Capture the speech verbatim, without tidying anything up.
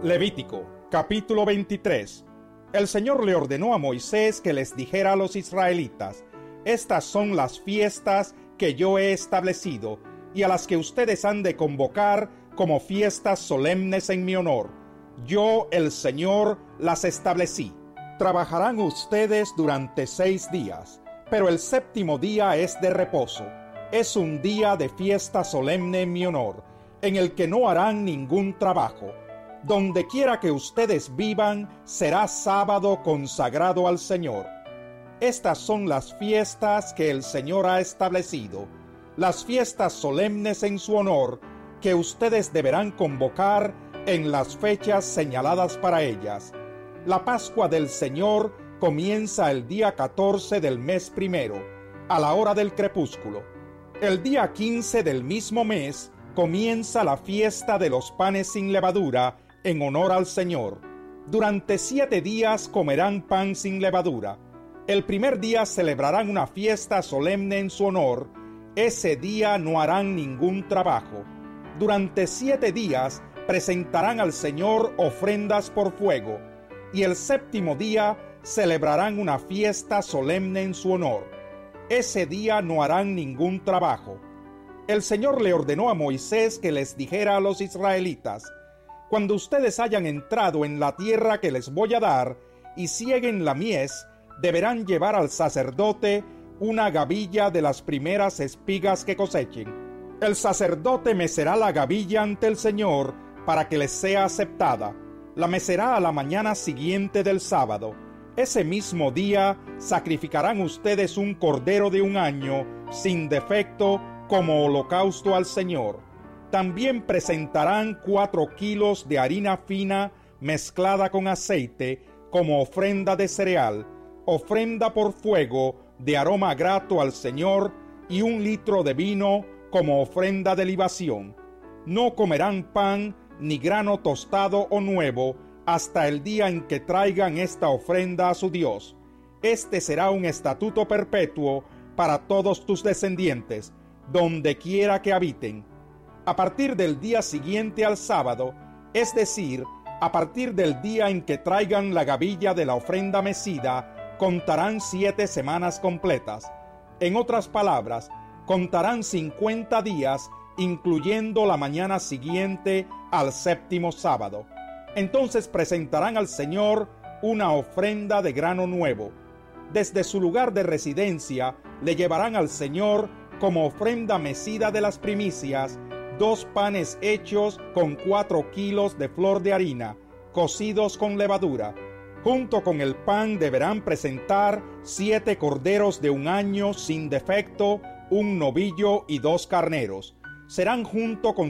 Levítico, capítulo veintitrés. El Señor le ordenó a Moisés que les dijera a los israelitas: estas son las fiestas que yo he establecido, y a las que ustedes han de convocar como fiestas solemnes en mi honor. Yo, el Señor, las establecí. Trabajarán ustedes durante seis días, pero el séptimo día es de reposo. Es un día de fiesta solemne en mi honor, en el que no harán ningún trabajo. Donde quiera que ustedes vivan, será sábado consagrado al Señor. Estas son las fiestas que el Señor ha establecido, las fiestas solemnes en su honor, que ustedes deberán convocar en las fechas señaladas para ellas. La Pascua del Señor comienza el día catorce del mes primero, a la hora del crepúsculo. El día quince del mismo mes comienza la fiesta de los panes sin levadura, en honor al Señor. Durante siete días comerán pan sin levadura. El primer día celebrarán una fiesta solemne en su honor. Ese día no harán ningún trabajo. Durante siete días presentarán al Señor ofrendas por fuego, y el séptimo día celebrarán una fiesta solemne en su honor. Ese día no harán ningún trabajo. El Señor le ordenó a Moisés que les dijera a los israelitas: cuando ustedes hayan entrado en la tierra que les voy a dar y sieguen la mies, deberán llevar al sacerdote una gavilla de las primeras espigas que cosechen. El sacerdote mecerá la gavilla ante el Señor para que les sea aceptada. La mecerá a la mañana siguiente del sábado. Ese mismo día sacrificarán ustedes un cordero de un año, sin defecto, como holocausto al Señor. También presentarán cuatro kilos de harina fina mezclada con aceite como ofrenda de cereal, ofrenda por fuego de aroma grato al Señor, y un litro de vino como ofrenda de libación. No comerán pan ni grano tostado o nuevo hasta el día en que traigan esta ofrenda a su Dios. Este será un estatuto perpetuo para todos tus descendientes, donde quiera que habiten. A partir del día siguiente al sábado, es decir, a partir del día en que traigan la gavilla de la ofrenda mecida, contarán siete semanas completas. En otras palabras, contarán cincuenta días, incluyendo la mañana siguiente al séptimo sábado. Entonces presentarán al Señor una ofrenda de grano nuevo. Desde su lugar de residencia le llevarán al Señor como ofrenda mecida de las primicias dos panes hechos con cuatro kilos de flor de harina, cocidos con levadura. Junto con el pan deberán presentar siete corderos de un año sin defecto, un novillo y dos carneros. Serán junto con